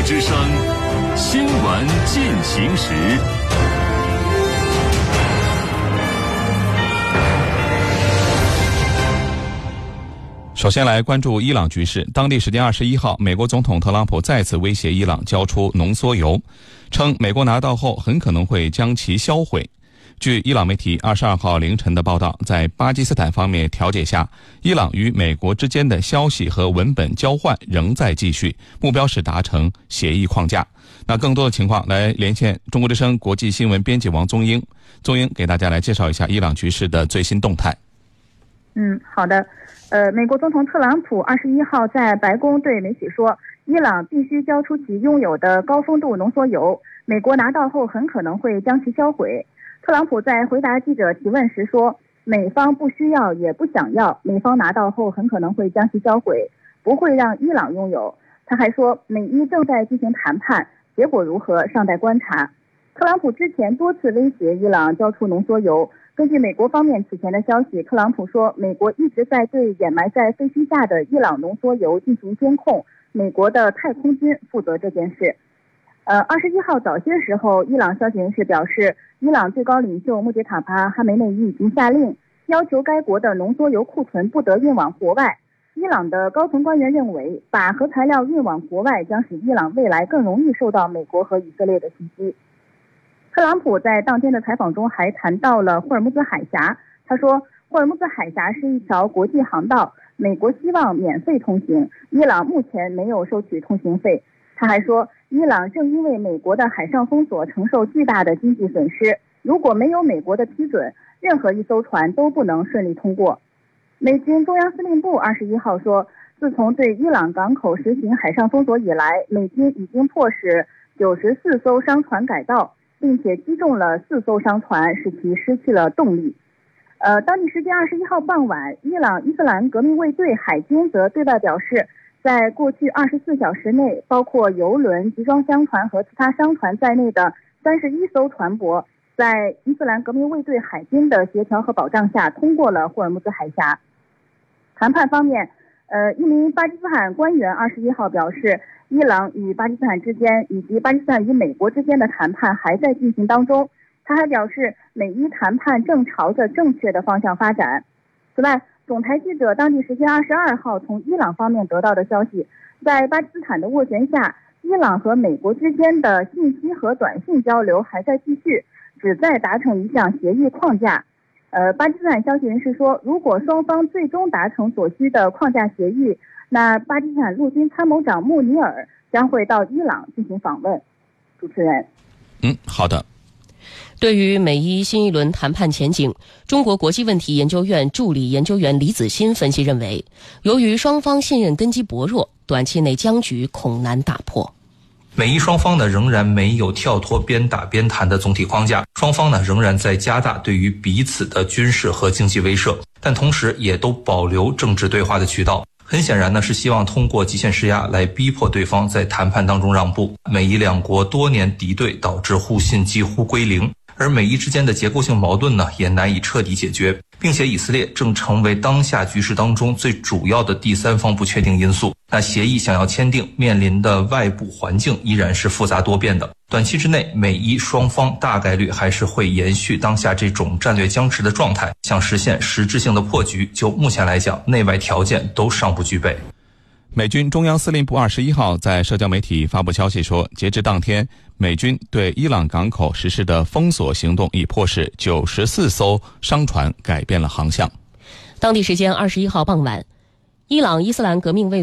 之声新闻进行时。 首先来关注伊朗局势。当地时间21号，美国总统特朗普再次威胁伊朗交出浓缩铀，称美国拿到后很可能会将其销毁。据伊朗媒体22号凌晨的报道，在巴基斯坦方面调解下，伊朗与美国之间的消息和文本交换仍在继续，目标是达成协议框架。那更多的情况来连线中国之声国际新闻编辑王宗英。宗英给大家来介绍一下伊朗局势的最新动态。 好的。美国总统特朗普21号在白宫对媒体说，伊朗必须交出其拥有的高丰度浓缩铀，美国拿到后很可能会将其销毁。特朗普在回答记者提问时说，美方不需要也不想要，美方拿到后很可能会将其销毁，不会让伊朗拥有。他还说，美伊正在进行谈判，结果如何尚待观察。特朗普之前多次威胁伊朗交出浓缩铀。根据美国方面此前的消息，特朗普说，美国一直在对掩埋在废墟下的伊朗浓缩铀进行监控，美国的太空军负责这件事。21号早些时候，伊朗消息人士表示，伊朗最高领袖穆杰塔巴哈梅内伊已经下令，要求该国的浓缩铀库存不得运往国外。伊朗的高层官员认为，把核材料运往国外将使伊朗未来更容易受到美国和以色列的袭击。特朗普在当天的采访中还谈到了霍尔木兹海峡，他说，霍尔木兹海峡是一条国际航道，美国希望免费通行，伊朗目前没有收取通行费。他还说，伊朗正因为美国的海上封锁承受巨大的经济损失，如果没有美国的批准，任何一艘船都不能顺利通过。美军中央司令部21号说，自从对伊朗港口实行海上封锁以来，美军已经迫使94艘商船改道，并且击中了4艘商船，使其失去了动力。当地时间21号傍晚，伊朗伊斯兰革命卫队海军则对外表示，在过去24小时内，包括油轮、集装箱船和其他商船在内的31艘船舶，在伊斯兰革命卫队海军的协调和保障下，通过了霍尔木兹海峡。谈判方面，一名巴基斯坦官员21号表示，伊朗与巴基斯坦之间以及巴基斯坦与美国之间的谈判还在进行当中。他还表示，美伊谈判正朝着正确的方向发展。此外，总台记者当地时间22号从伊朗方面得到的消息，在巴基斯坦的斡旋下，伊朗和美国之间的信息和短信交流还在继续，旨在达成一项协议框架。巴基斯坦消息人士说，如果双方最终达成所需的框架协议，那巴基斯坦陆军参谋长穆尼尔将会到伊朗进行访问。主持人。 好的。 对于美伊新一轮谈判前景，中国国际问题研究院助理研究员李子欣分析认为，由于双方信任根基薄弱，短期内僵局恐难打破。 美伊双方呢仍然没有跳脱边打边谈的总体框架，双方呢仍然在加大对于彼此的军事和经济威慑，但同时也都保留政治对话的渠道。很显然呢，是希望通过极限施压来逼迫对方在谈判当中让步。美伊两国多年敌对导致互信几乎归零，而美伊之间的结构性矛盾呢也难以彻底解决，并且以色列正成为当下局势当中最主要的第三方不确定因素。那协议想要签订，面临的外部环境依然是复杂多变的。短期之内，美伊双方大概率还是会延续当下这种战略僵持的状态，想实现实质性的破局，就目前来讲，内外条件都尚不具备。 美军中央司令部21号在社交媒体发布消息说，截至当天，美军对伊朗港口实施的封锁行动已迫使94艘商船改变了航向。 当地时间21号傍晚，伊朗伊斯兰革命卫